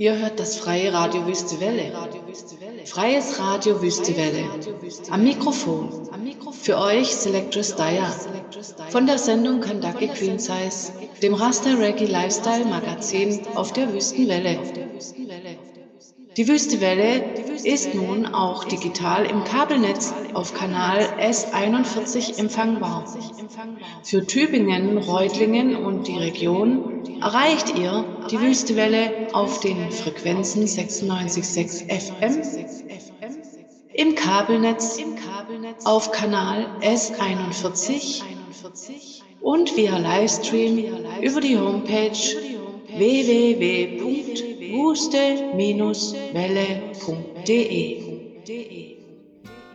Ihr hört das freie Radio Wüste Welle. Freies Radio Wüste Welle. Am Mikrofon. Für euch Selectress Daya. Von der Sendung Kentucky Queen Size, dem Rasta Reggae Lifestyle Magazin auf der Wüstenwelle. Die Wüstewelle ist nun auch digital im Kabelnetz auf Kanal S41 empfangbar. Für Tübingen, Reutlingen und die Region erreicht ihr die Wüstewelle auf den Frequenzen 96,6 FM, im Kabelnetz auf Kanal S41 und via Livestream über die Homepage www.wuste-welle.de.